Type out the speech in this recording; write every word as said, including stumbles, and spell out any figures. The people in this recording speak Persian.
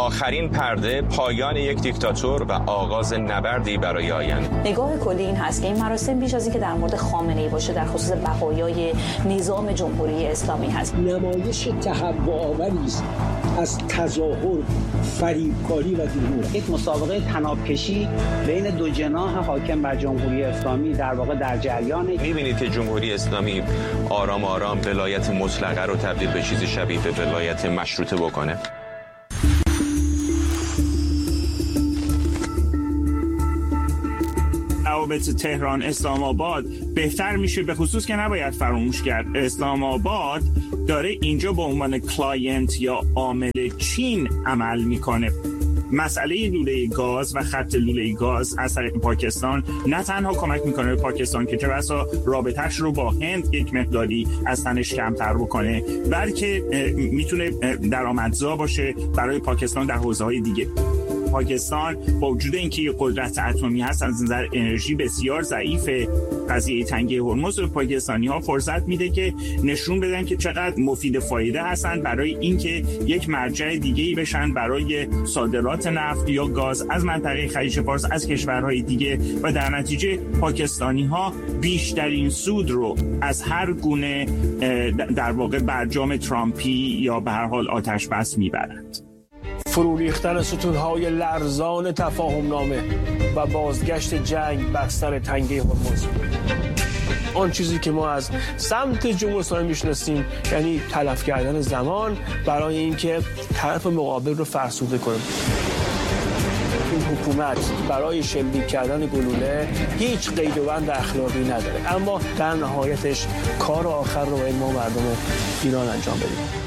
آخرین پرده پایان یک دیکتاتور و آغاز نبردی برای آینده. نگاه کلی این هست که این مراسم بیش از اینکه در مورد خامنه‌ای باشه در خصوص بقایای نظام جمهوری اسلامی هست. نمایش تهوع‌آوری است از تظاهر، فریبکاری و دروغ. یک مسابقه طناب‌کشی بین دو جناح حاکم بر جمهوری اسلامی در واقع در جریانه. می‌بینید که جمهوری اسلامی آرام آرام ولایت مطلقه رو تبدیل به چیزی شبیه به ولایت مشروطه بکنه. روابط تهران اسلام آباد بهتر میشه، به خصوص که نباید فراموش کرد اسلام آباد داره اینجا به عنوان کلاینت یا عامل چین عمل میکنه. مسئله لوله گاز و خط لوله گاز از طریق پاکستان نه تنها کمک میکنه به پاکستان که چه بسا رابطه‌اش رو با هند یک مقداری از تنش کمتر بکنه، بلکه میتونه درآمدزا باشه برای پاکستان در حوزه‌های دیگه. پاکستان با وجود اینکه یک قدرت اتمی هست از نظر انرژی بسیار ضعیفه. قضیه تنگه هرمز به پاکستانی‌ها فرصت میده که نشون بدن که چقدر مفید فایده هستن برای اینکه یک مرجع دیگه‌ای بشن برای صادرات نفت یا گاز از منطقه خلیج فارس از کشورهای دیگه و در نتیجه پاکستانی‌ها بیشترین سود رو از هر گونه در واقع برجام ترامپی یا به هر حال آتش بس میبرند. فرو ریختن ستون‌های لرزان تفاهم‌نامه و بازگشت جنگ بر سر تنگه هرمز. آن چیزی که ما از سمت جمهوری اسلامی میشناسیم یعنی تلف کردن زمان برای اینکه طرف مقابل رو فرسوده کنیم. این حکومت برای شلیک کردن گلوله هیچ قید و بند اخلاقی نداره، اما در نهایتش کار آخر رو باید ما مردم ایران انجام بدیم.